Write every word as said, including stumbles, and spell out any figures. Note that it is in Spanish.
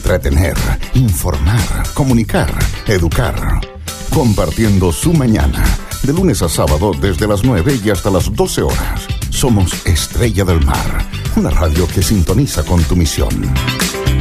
entretener, informar, comunicar, educar. Compartiendo su mañana, de lunes a sábado desde las nueve y hasta las doce horas. Somos Estrella del Mar, una radio que sintoniza con tu misión.